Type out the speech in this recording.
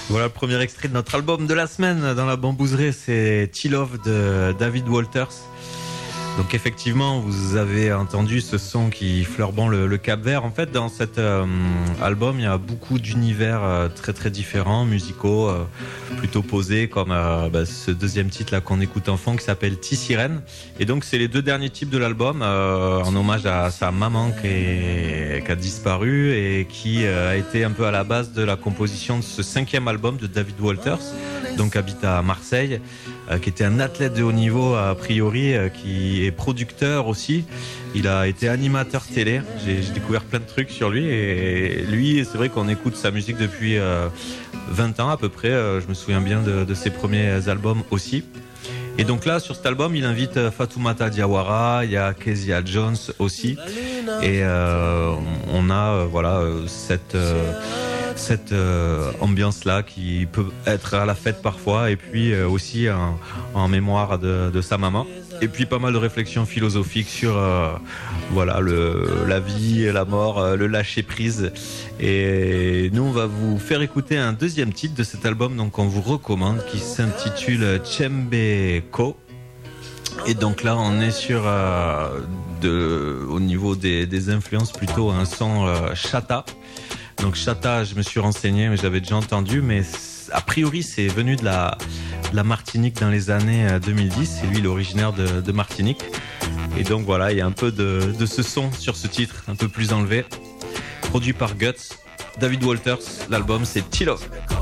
Voilà le premier extrait de notre album de la semaine dans la bambouserie, c'est Till Love de David Walters. Donc effectivement, vous avez entendu ce son qui fleurban le Cap-Vert. En fait, dans cet album, il y a beaucoup d'univers très très différents, musicaux, plutôt posés, comme ce deuxième titre là qu'on écoute en fond qui s'appelle T-Sirène. Et donc c'est les deux derniers titres de l'album, en hommage à sa maman qui a disparu et qui a été un peu à la base de la composition de ce 5e album de David Walters, donc habite à Marseille. Qui était un athlète de haut niveau a priori, qui est producteur aussi. Il a été animateur télé. J'ai découvert plein de trucs sur lui et lui, c'est vrai qu'on écoute sa musique depuis 20 ans à peu près. Je me souviens bien de ses premiers albums aussi. Et donc là, sur cet album, il invite Fatoumata Diawara, il y a Kezia Jones aussi. Et on a cette ambiance là qui peut être à la fête parfois et puis aussi en mémoire de sa maman, et puis pas mal de réflexions philosophiques sur la vie, la mort, le lâcher prise. Et nous on va vous faire écouter un deuxième titre de cet album, donc on vous recommande, qui s'intitule Tchembe Ko. Et donc là on est sur au niveau des influences plutôt un son chata. Donc chata, je me suis renseigné, mais j'avais déjà entendu, mais a priori c'est venu de la Martinique dans les années 2010. C'est lui l'originaire de Martinique. Et donc voilà, il y a un peu de ce son sur ce titre, un peu plus enlevé. Produit par Guts, David Walters, l'album c'est Till Love.